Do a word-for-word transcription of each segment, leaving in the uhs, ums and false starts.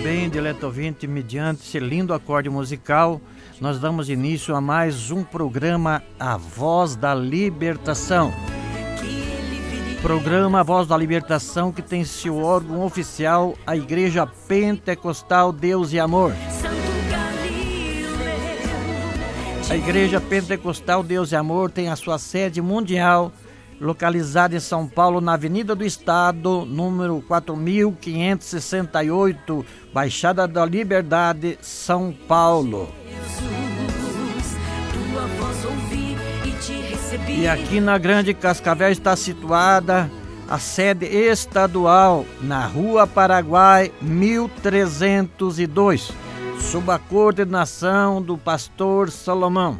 bem, dileto ouvinte, mediante esse lindo acorde musical, nós damos início a mais um programa A Voz da Libertação. Programa A Voz da Libertação, que tem seu órgão oficial a Igreja Pentecostal Deus e Amor. A Igreja Pentecostal Deus e Amor tem a sua sede mundial localizada em São Paulo, na Avenida do Estado, número quatro mil quinhentos e sessenta e oito, Baixada da Liberdade, São Paulo. E aqui na Grande Cascavel está situada a sede estadual, na Rua Paraguai, mil trezentos e dois, sob a coordenação do pastor Salomão.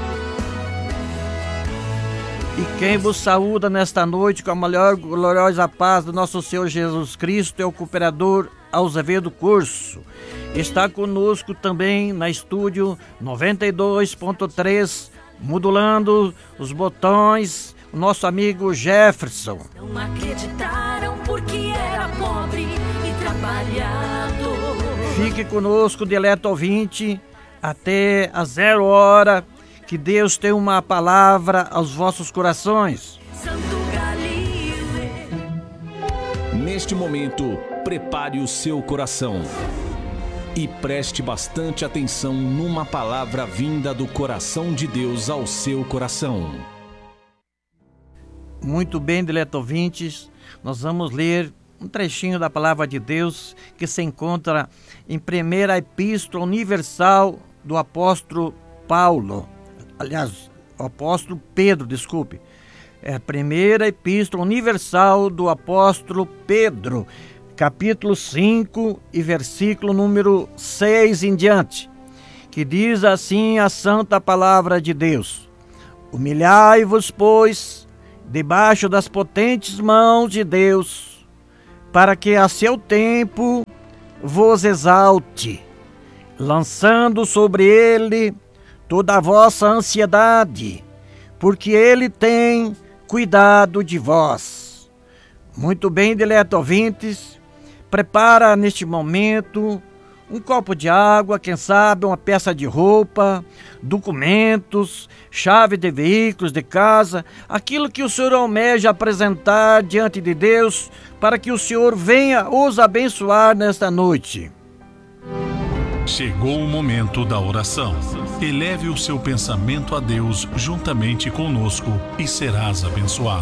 E quem vos saúda nesta noite com a maior gloriosa paz do nosso Senhor Jesus Cristo é o cooperador Azevedo Curso. Está conosco também na estúdio noventa e dois ponto três, modulando os botões, o nosso amigo Jefferson. Não acreditaram porque era pobre e trabalhador. Fique conosco, dileto ouvinte, até a zero hora. Que Deus tenha uma palavra aos vossos corações. Neste momento, prepare o seu coração e preste bastante atenção numa palavra vinda do coração de Deus ao seu coração. Muito bem, dileto ouvintes, nós vamos ler um trechinho da palavra de Deus que se encontra em primeira Epístola Universal do apóstolo Paulo. Aliás, o apóstolo Pedro, desculpe. É a primeira epístola universal do apóstolo Pedro, capítulo cinco e versículo número seis em diante, que diz assim a santa palavra de Deus: humilhai-vos, pois, debaixo das potentes mãos de Deus, para que a seu tempo vos exalte, lançando sobre ele toda a vossa ansiedade, porque Ele tem cuidado de vós. Muito bem, dileto ouvintes, prepara neste momento um copo de água, quem sabe uma peça de roupa, documentos, chave de veículos, de casa, aquilo que o Senhor almeja apresentar diante de Deus, para que o Senhor venha os abençoar nesta noite. Chegou o momento da oração. Eleve o seu pensamento a Deus juntamente conosco e serás abençoado.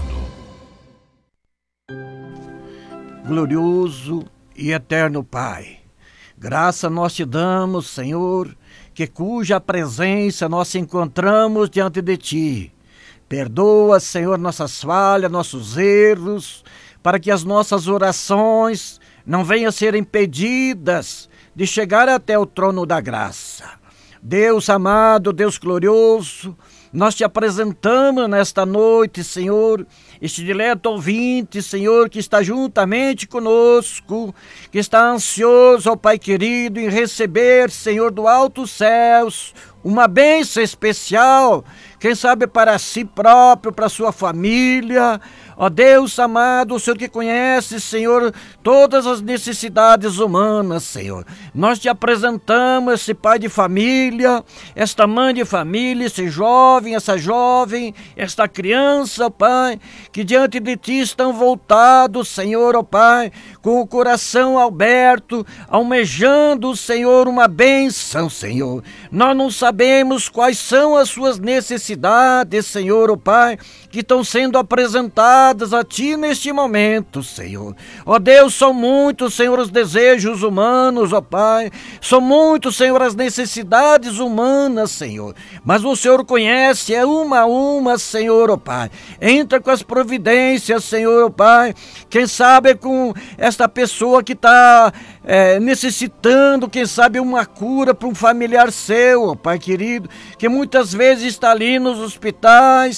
Glorioso e eterno Pai, graça nós te damos, Senhor, que cuja presença nós encontramos diante de Ti. Perdoa, Senhor, nossas falhas, nossos erros, para que as nossas orações não venham a ser impedidas de chegar até o trono da graça. Deus amado, Deus glorioso, nós te apresentamos nesta noite, Senhor, este dileto ouvinte, Senhor, que está juntamente conosco, que está ansioso, ó Pai querido, em receber, Senhor, do alto céus, uma bênção especial, quem sabe para si próprio, para sua família. Ó Deus amado, o Senhor que conhece, Senhor, todas as necessidades humanas, Senhor. Nós te apresentamos esse pai de família, esta mãe de família, esse jovem, essa jovem, esta criança, ó Pai, que diante de Ti estão voltados, Senhor, ó Pai, com o coração aberto, almejando, Senhor, uma bênção, Senhor. Nós não sabemos quais são as suas necessidades, Senhor, ó Pai, que estão sendo apresentadas a Ti neste momento, Senhor. Ó Deus, são muitos, Senhor, os desejos humanos, ó Pai. São muitos, Senhor, as necessidades humanas, Senhor. Mas o Senhor conhece, é uma a uma, Senhor, ó Pai. Entra com as providências, Senhor, ó Pai. Quem sabe com esta pessoa que está é, necessitando, quem sabe, uma cura para um familiar seu, ó Pai querido, que muitas vezes está ali nos hospitais,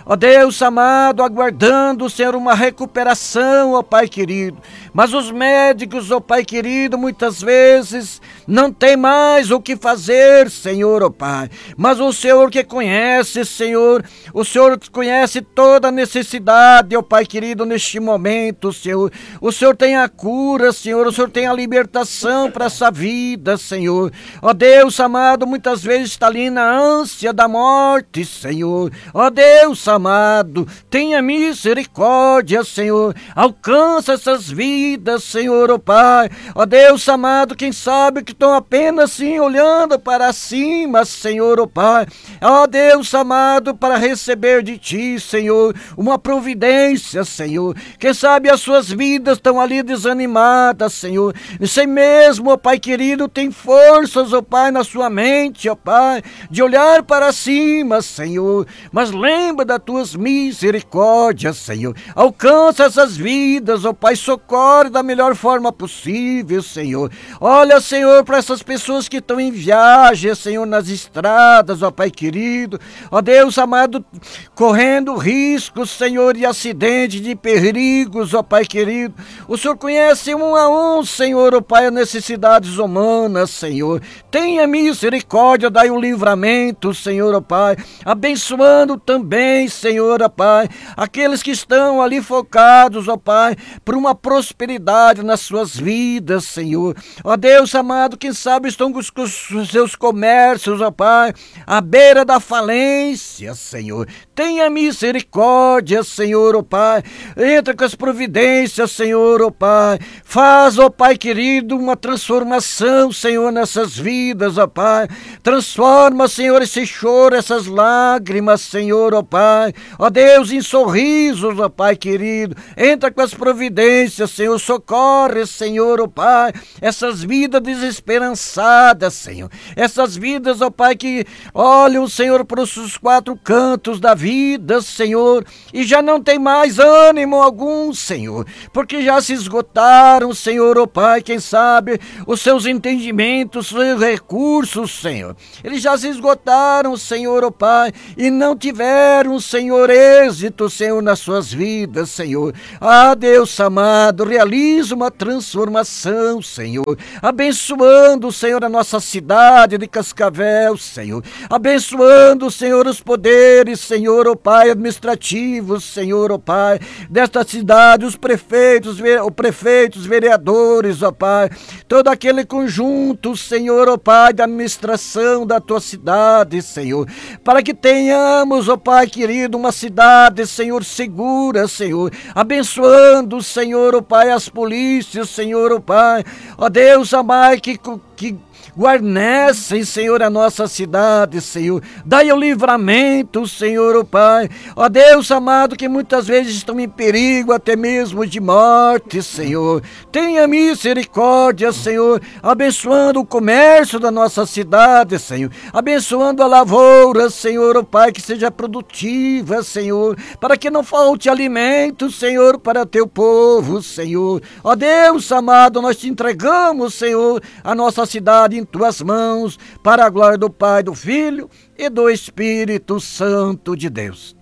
ó Deus amado, aguardando, Senhor, uma recuperação, ó Pai querido. Mas os médicos, ó Pai querido, muitas vezes não tem mais o que fazer, Senhor, ó Pai. Mas o Senhor que conhece, Senhor, o Senhor conhece toda a necessidade, ó Pai querido, neste momento, Senhor. O Senhor tem a cura, Senhor, o Senhor tem a libertação para essa vida, Senhor. Ó Deus amado, muitas vezes está ali na ânsia da morte, Senhor. Ó Deus amado, tenha misericórdia, Senhor. Alcança essas vidas, Senhor, ó Pai. Ó Deus amado, quem sabe que estão apenas sim olhando para cima, Senhor, ó Pai. Ó Deus amado, para receber de Ti, Senhor, uma providência, Senhor. Quem sabe as suas vidas estão ali desanimadas, Senhor. Sei mesmo, ó Pai querido, tem forças, ó Pai, na sua mente, ó Pai, de olhar para cima, Senhor. Mas lembra das Tuas misericórdias, Senhor. Alcança essas vidas, ó Pai, socorre da melhor forma possível, Senhor. Olha, Senhor, para essas pessoas que estão em viagem, Senhor, nas estradas, ó Pai querido. Ó Deus amado, correndo riscos, Senhor, de acidentes, de perigos, ó Pai querido. O Senhor conhece um a um, Senhor, ó Pai, as necessidades humanas, Senhor. Tenha misericórdia, dai o livramento, Senhor, ó Pai. Abençoando também, Senhor, ó Pai, aqueles que estão ali focados, ó Pai, por uma prosperidade nas suas vidas, Senhor. Ó Deus amado, quem sabe estão com os, com os seus comércios, ó Pai, à beira da falência, Senhor. Tenha misericórdia, Senhor, ó Pai. Entra com as providências, Senhor, ó Pai. Faz, ó Pai querido, uma transformação, Senhor, nessas vidas, ó Pai. Transforma, Senhor, esse choro, essas lágrimas, Senhor, ó Pai. Ó Deus, em sorrisos, ó Pai querido. Entra com as providências, Senhor. Socorre, Senhor, ó Pai, essas vidas desesperançadas, Senhor. Essas vidas, ó Pai, que olham, Senhor, para os quatro cantos da vida, Senhor, e já não tem mais ânimo algum, Senhor, porque já se esgotaram, Senhor, ó Pai, quem sabe os seus entendimentos, os seus recursos, Senhor. Eles já se esgotaram, Senhor, ó Pai, e não tiveram, Senhor, êxito, Senhor, nas suas vidas, Senhor. Ah, Deus amado, realiza uma transformação, Senhor, abençoando, Senhor, a nossa cidade de Cascavel, Senhor, abençoando, Senhor, os poderes, Senhor, ó Pai, administrativos, Senhor, ó Pai, desta cidade, os prefeitos, os prefeitos, vereadores, ó Pai, todo aquele conjunto, Senhor, ó Pai, da administração da Tua cidade, Senhor, para que tenhamos, ó Pai querido, uma cidade, Senhor, segura, Senhor, abençoando, Senhor, ó Pai, as polícias, Senhor, ó Pai, ó Deus amado, que, que guarnecem, Senhor, a nossa cidade, Senhor. Dai o livramento, Senhor, ó Pai. Ó Deus amado, que muitas vezes estão em perigo, até mesmo de morte, Senhor. Tenha misericórdia, Senhor, abençoando o comércio da nossa cidade, Senhor. Abençoando a lavoura, Senhor, ó Pai, que seja produtiva, Senhor, para que não falte alimento, Senhor, para teu povo, Senhor. Ó Deus amado, nós te entregamos, Senhor, a nossa cidade em Tuas mãos, para a glória do Pai, do Filho e do Espírito Santo de Deus.